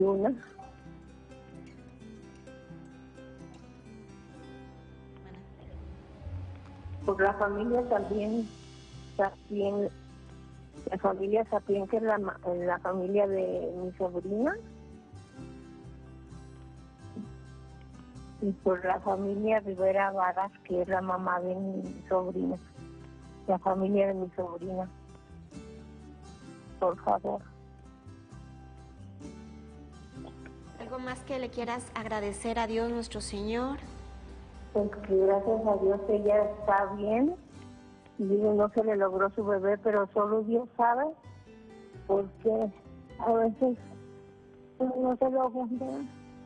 Una. Por la familia también, la familia Sapien, que es la familia de mi sobrina, y por la familia Rivera Varas, que es la mamá de mi sobrina, la familia de mi sobrina, por favor. ¿Algo más que le quieras agradecer a Dios nuestro Señor? Pues que gracias a Dios ella está bien. Digo, no se le logró su bebé, pero solo Dios sabe, porque a veces no se logra, ¿verdad?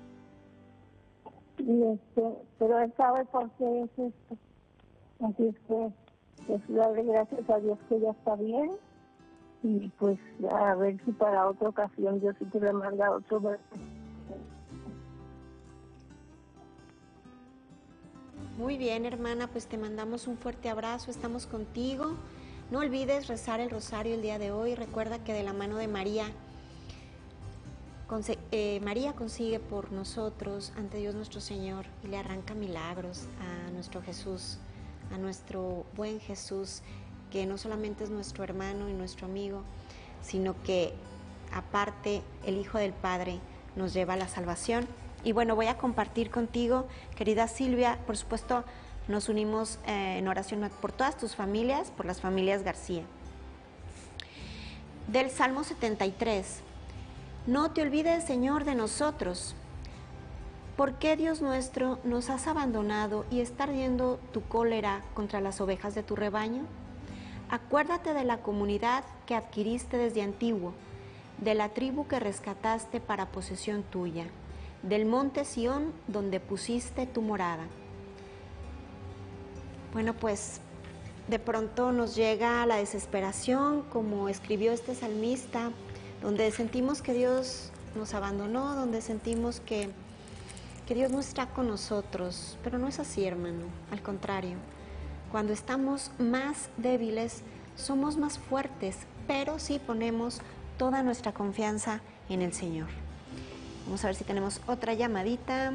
Y pero Él sabe por qué es esto. Así es que pues darle gracias a Dios que ella está bien, y pues a ver si para otra ocasión Dios sí te le manda otro bebé. Muy bien, hermana, pues te mandamos un fuerte abrazo, estamos contigo. No olvides rezar el rosario el día de hoy. Recuerda que de la mano de María, María consigue por nosotros ante Dios nuestro Señor y le arranca milagros a nuestro Jesús, a nuestro buen Jesús, que no solamente es nuestro hermano y nuestro amigo, sino que aparte el Hijo del Padre nos lleva a la salvación. Y bueno, voy a compartir contigo, querida Silvia, por supuesto nos unimos en oración por todas tus familias, por las familias García. Del Salmo 73, no te olvides, Señor, de nosotros. ¿Por qué, Dios nuestro, nos has abandonado y está ardiendo tu cólera contra las ovejas de tu rebaño? Acuérdate de la comunidad que adquiriste desde antiguo, de la tribu que rescataste para posesión tuya, del monte Sión donde pusiste tu morada. Bueno, pues de pronto nos llega la desesperación, como escribió este salmista, donde sentimos que Dios nos abandonó, donde sentimos que Dios no está con nosotros, pero no es así, hermano, al contrario. Cuando estamos más débiles, somos más fuertes, pero sí ponemos toda nuestra confianza en el Señor. Vamos a ver si tenemos otra llamadita.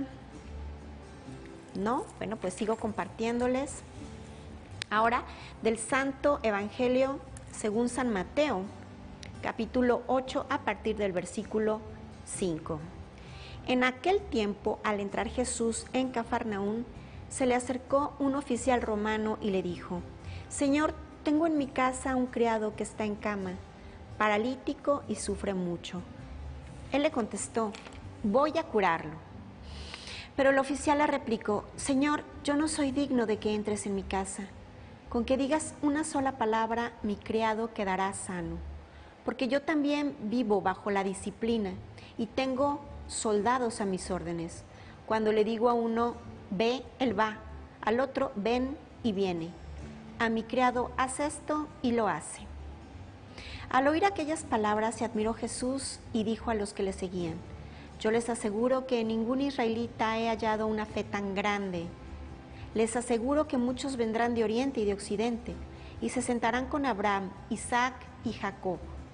¿No? Bueno, pues sigo compartiéndoles. Ahora, del Santo Evangelio según San Mateo, capítulo 8, a partir del versículo 5. En aquel tiempo, al entrar Jesús en Cafarnaún, se le acercó un oficial romano y le dijo: Señor, tengo en mi casa un criado que está en cama, paralítico y sufre mucho. Él le contestó: voy a curarlo. Pero el oficial le replicó: Señor, yo no soy digno de que entres en mi casa. Con que digas una sola palabra, mi criado quedará sano. Porque yo también vivo bajo la disciplina y tengo soldados a mis órdenes. Cuando le digo a uno, ve, él va. Al otro, ven, y viene. A mi criado, haz esto, y lo hace. Al oír aquellas palabras se admiró Jesús y dijo a los que le seguían: yo les aseguro que en ningún israelita he hallado una fe tan grande. Les aseguro que muchos vendrán de oriente y de occidente y se sentarán con Abraham, Isaac y Jacob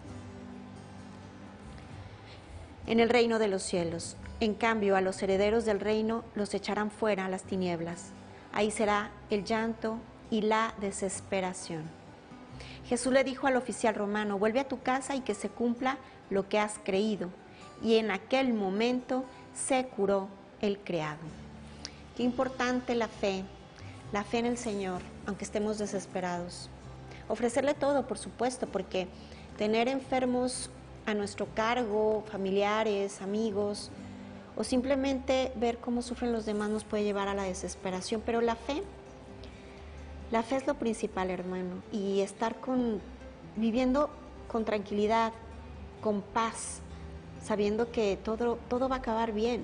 en el reino de los cielos. En cambio, a los herederos del reino los echarán fuera a las tinieblas. Ahí será el llanto y la desesperación. Jesús le dijo al oficial romano: vuelve a tu casa y que se cumpla lo que has creído. Y en aquel momento se curó el criado. Qué importante la fe en el Señor, aunque estemos desesperados. Ofrecerle todo, por supuesto, porque tener enfermos a nuestro cargo, familiares, amigos, o simplemente ver cómo sufren los demás nos puede llevar a la desesperación. Pero la fe es lo principal, hermano, y estar viviendo con tranquilidad, con paz, sabiendo que todo va a acabar bien,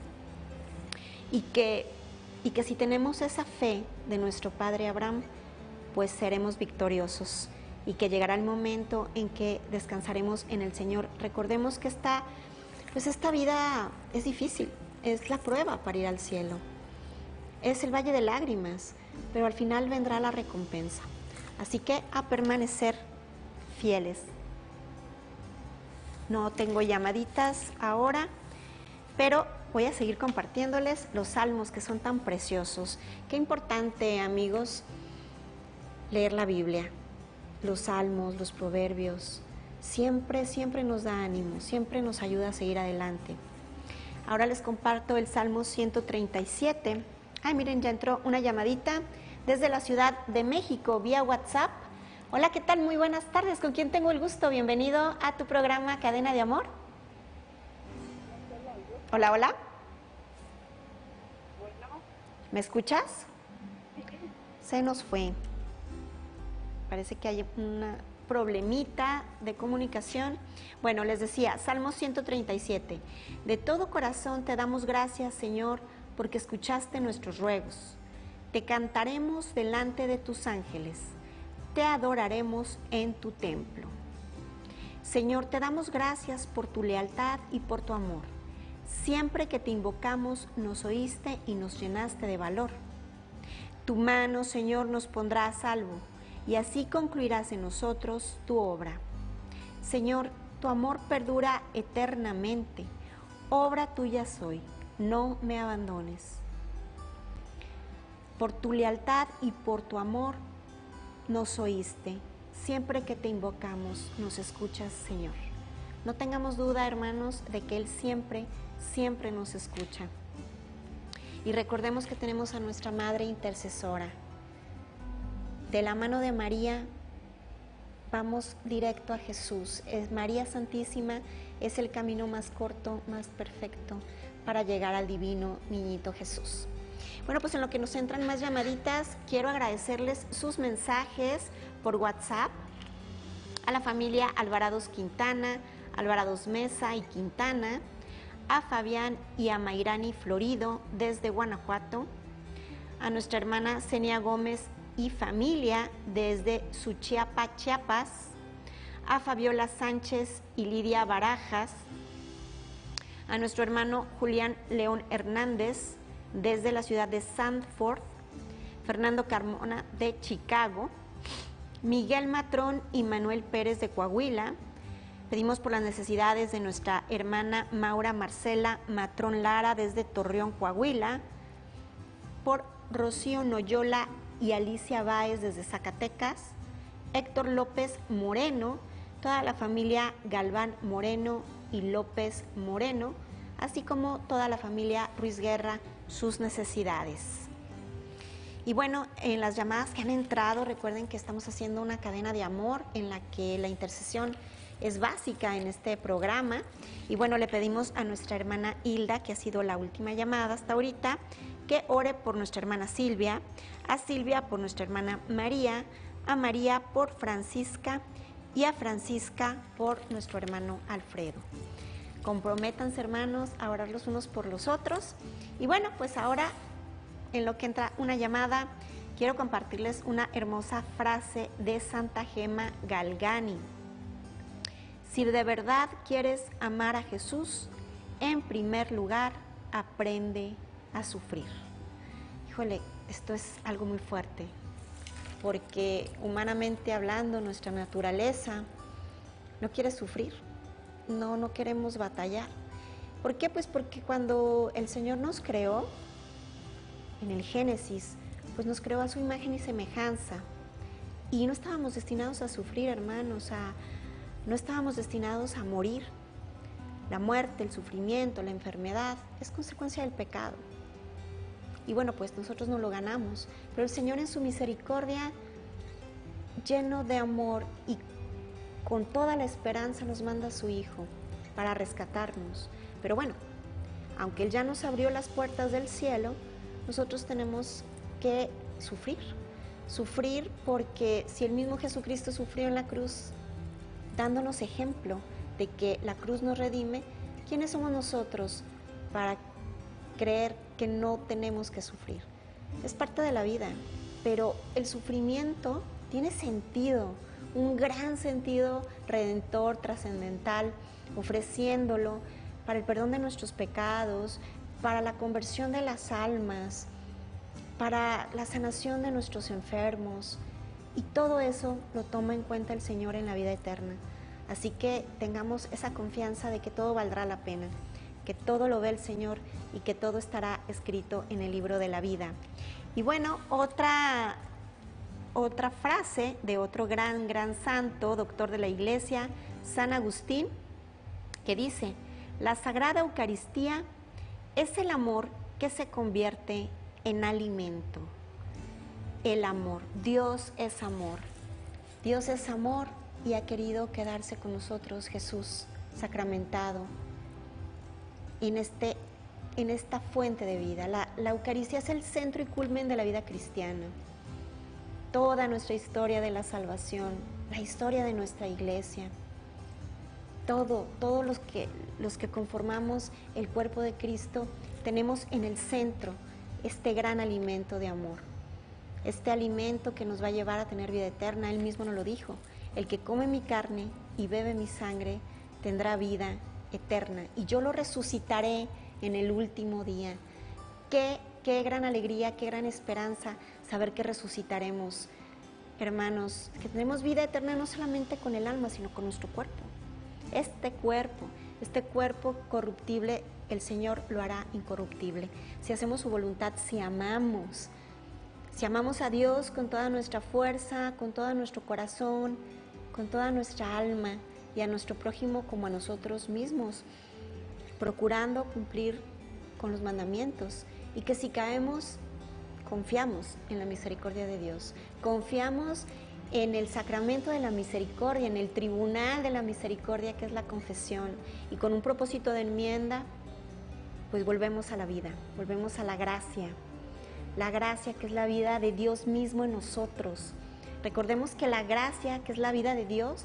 y que si tenemos esa fe de nuestro padre Abraham, pues seremos victoriosos, y que llegará el momento en que descansaremos en el Señor. Recordemos que esta vida es difícil, es la prueba para ir al cielo, es el valle de lágrimas, pero al final vendrá la recompensa. Así que a permanecer fieles. No tengo llamaditas ahora. pero voy a seguir compartiéndoles los salmos que son tan preciosos. Qué importante, amigos, leer la Biblia, los salmos, los proverbios. Siempre nos da ánimo, siempre nos ayuda a seguir adelante. Ahora les comparto el Salmo 137. Ay, miren, ya entró una llamadita desde la Ciudad de México vía WhatsApp. Hola, ¿qué tal? Muy buenas tardes. ¿Con quién tengo el gusto? Bienvenido a tu programa Cadena de Amor. Hola, hola. ¿Me escuchas? Se nos fue. Parece que hay una problemita de comunicación. Bueno, les decía, Salmo 137. De todo corazón te damos gracias, Señor, porque escuchaste nuestros ruegos. Te cantaremos delante de tus ángeles. Te adoraremos en tu templo. Señor, te damos gracias por tu lealtad y por tu amor. Siempre que te invocamos, nos oíste y nos llenaste de valor. Tu mano, Señor, nos pondrá a salvo, y así concluirás en nosotros tu obra. Señor, tu amor perdura eternamente. Obra tuya soy, no me abandones. Por tu lealtad y por tu amor nos oíste. Siempre que te invocamos, nos escuchas, Señor. No tengamos duda, hermanos, de que Él siempre nos escucha. Y recordemos que tenemos a nuestra Madre Intercesora. De la mano de María vamos directo a Jesús. María Santísima es el camino más corto, más perfecto para llegar al divino niñito Jesús. Bueno, pues en lo que nos entran más llamaditas, quiero agradecerles sus mensajes por WhatsApp a la familia Alvarados Quintana, Alvarados Mesa y Quintana, a Fabián y a Mayrani Florido desde Guanajuato, a nuestra hermana Zenia Gómez y familia desde Suchiapa, Chiapas, a Fabiola Sánchez y Lidia Barajas, a nuestro hermano Julián León Hernández desde la ciudad de Sanford, Fernando Carmona de Chicago, Miguel Matrón y Manuel Pérez de Coahuila. Pedimos por las necesidades de nuestra hermana Maura Marcela Matrón Lara desde Torreón, Coahuila, por Rocío Noyola y Alicia Báez desde Zacatecas, Héctor López Moreno, toda la familia Galván Moreno y López Moreno, así como toda la familia Ruiz Guerra, sus necesidades. Y bueno, en las llamadas que han entrado, recuerden que estamos haciendo una cadena de amor en la que la intercesión es básica en este programa. Y bueno, le pedimos a nuestra hermana Hilda, que ha sido la última llamada hasta ahorita, que ore por nuestra hermana Silvia, a Silvia por nuestra hermana María, a María por Francisca y a Francisca por nuestro hermano Alfredo. Comprométanse, hermanos, a orar los unos por los otros. Y bueno, pues ahora, en lo que entra una llamada, quiero compartirles una hermosa frase de Santa Gema Galgani. Si de verdad quieres amar a Jesús, en primer lugar, aprende a sufrir. Híjole, esto es algo muy fuerte, porque humanamente hablando, nuestra naturaleza no quiere sufrir, no queremos batallar. ¿Por qué? Pues porque cuando el Señor nos creó, en el Génesis, pues nos creó a su imagen y semejanza, y no estábamos destinados a sufrir, hermanos, no estábamos destinados a morir. La muerte, el sufrimiento, la enfermedad es consecuencia del pecado. Y bueno, pues nosotros no lo ganamos, pero el Señor en su misericordia, lleno de amor y con toda la esperanza, nos manda a su Hijo para rescatarnos. Pero bueno, aunque Él ya nos abrió las puertas del cielo, nosotros tenemos que sufrir porque si el mismo Jesucristo sufrió en la cruz, dándonos ejemplo de que la cruz nos redime, ¿quiénes somos nosotros para creer que no tenemos que sufrir? Es parte de la vida, pero el sufrimiento tiene sentido, un gran sentido redentor, trascendental, ofreciéndolo para el perdón de nuestros pecados, para la conversión de las almas, para la sanación de nuestros enfermos, y todo eso lo toma en cuenta el Señor en la vida eterna. Así que tengamos esa confianza de que todo valdrá la pena, que todo lo ve el Señor y que todo estará escrito en el libro de la vida. Y bueno, otra frase de otro gran santo, doctor de la Iglesia, San Agustín, que dice: la Sagrada Eucaristía es el amor que se convierte en alimento. El amor, Dios es amor. Dios es amor y ha querido quedarse con nosotros, Jesús sacramentado, en esta fuente de vida. La Eucaristía es el centro y culmen de la vida cristiana. Toda nuestra historia de la salvación, la historia de nuestra iglesia, todos los que conformamos el cuerpo de Cristo, tenemos en el centro este gran alimento de amor. Este alimento que nos va a llevar a tener vida eterna. Él mismo nos lo dijo: el que come mi carne y bebe mi sangre tendrá vida eterna, y yo lo resucitaré en el último día. Qué gran alegría, qué gran esperanza saber que resucitaremos, hermanos, que tenemos vida eterna no solamente con el alma, sino con nuestro cuerpo. Este cuerpo corruptible, el Señor lo hará incorruptible. Si hacemos su voluntad, si amamos a Dios con toda nuestra fuerza, con todo nuestro corazón, con toda nuestra alma, y a nuestro prójimo como a nosotros mismos, procurando cumplir con los mandamientos, y que si caemos, confiamos en la misericordia de Dios, confiamos en el sacramento de la misericordia, en el tribunal de la misericordia que es la confesión, y con un propósito de enmienda, pues volvemos a la vida, volvemos a la gracia que es la vida de Dios mismo en nosotros. Recordemos que la gracia, que es la vida de Dios,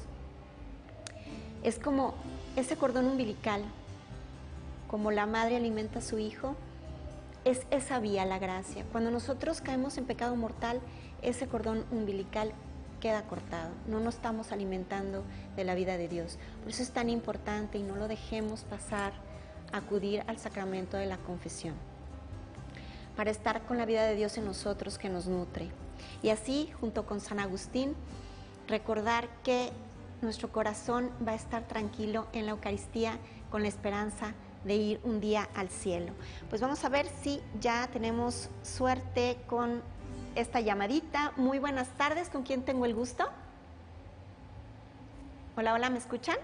es como ese cordón umbilical, como la madre alimenta a su hijo, es esa vía, la gracia. Cuando nosotros caemos en pecado mortal, ese cordón umbilical queda cortado, no nos estamos alimentando de la vida de Dios. Por eso es tan importante, y no lo dejemos pasar, acudir al sacramento de la confesión, para estar con la vida de Dios en nosotros, que nos nutre. Y así, junto con San Agustín, recordar que nuestro corazón va a estar tranquilo en la Eucaristía, con la esperanza de ir un día al cielo. Pues vamos a ver si ya tenemos suerte con esta llamadita. Muy buenas tardes, ¿con quién tengo el gusto? Hola, hola, ¿me escuchan?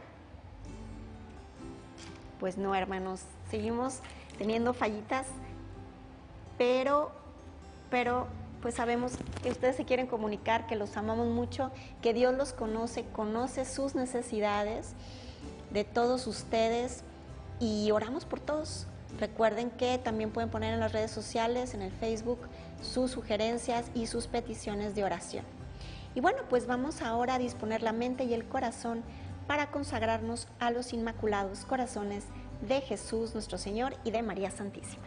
Pues no, hermanos, seguimos teniendo fallitas, pero pues sabemos que ustedes se quieren comunicar, que los amamos mucho, que Dios los conoce sus necesidades de todos ustedes, y oramos por todos. Recuerden que también pueden poner en las redes sociales, en el Facebook, sus sugerencias y sus peticiones de oración. Y bueno, pues vamos ahora a disponer la mente y el corazón para consagrarnos a los inmaculados corazones de Jesús nuestro Señor y de María Santísima.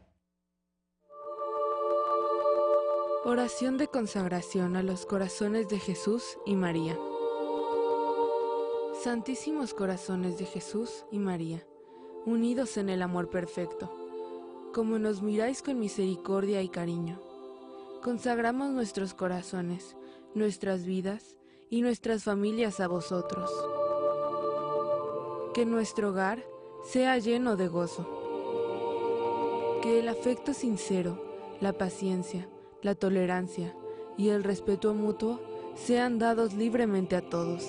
Oración de consagración a los corazones de Jesús y María. Santísimos corazones de Jesús y María, unidos en el amor perfecto, como nos miráis con misericordia y cariño, consagramos nuestros corazones, nuestras vidas y nuestras familias a vosotros. Que nuestro hogar sea lleno de gozo. Que el afecto sincero, la paciencia, la tolerancia y el respeto mutuo sean dados libremente a todos.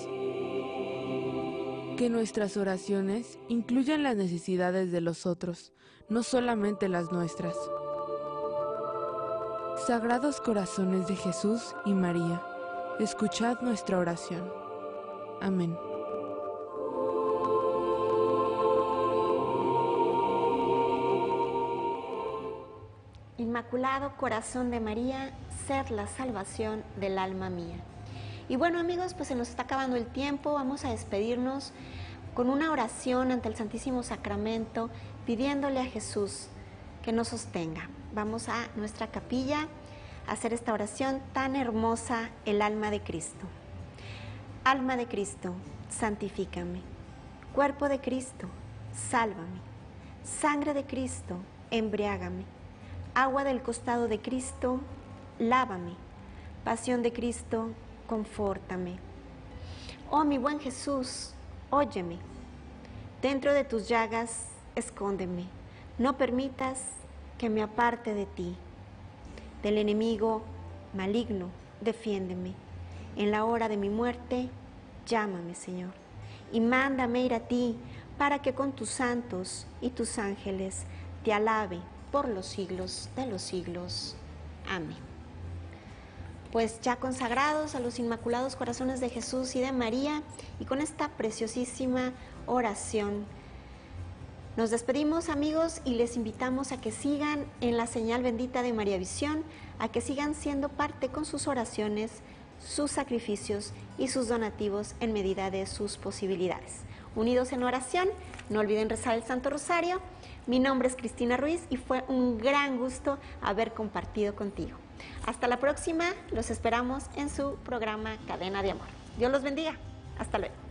Que nuestras oraciones incluyan las necesidades de los otros, no solamente las nuestras. Sagrados corazones de Jesús y María, escuchad nuestra oración. Amén. Inmaculado corazón de María, sed la salvación del alma mía. Y bueno, amigos, pues se nos está acabando el tiempo. Vamos a despedirnos con una oración ante el Santísimo Sacramento, pidiéndole a Jesús que nos sostenga. Vamos a nuestra capilla a hacer esta oración tan hermosa, el alma de Cristo. Alma de Cristo, santifícame. Cuerpo de Cristo, sálvame. Sangre de Cristo, embriágame. Agua del costado de Cristo, lávame. Pasión de Cristo, confórtame. Oh mi buen Jesús, óyeme. Dentro de tus llagas escóndeme, no permitas que me aparte de ti. Del enemigo maligno, defiéndeme. En la hora de mi muerte, llámame, Señor, y mándame ir a ti, para que con tus santos y tus ángeles te alabe por los siglos de los siglos. Amén. Pues ya consagrados a los Inmaculados Corazones de Jesús y de María, y con esta preciosísima oración, nos despedimos, amigos, y les invitamos a que sigan en la señal bendita de María Visión, a que sigan siendo parte con sus oraciones, sus sacrificios y sus donativos en medida de sus posibilidades. Unidos en oración, no olviden rezar el Santo Rosario. Mi nombre es Cristina Ruiz y fue un gran gusto haber compartido contigo. Hasta la próxima, los esperamos en su programa Cadena de Amor. Dios los bendiga. Hasta luego.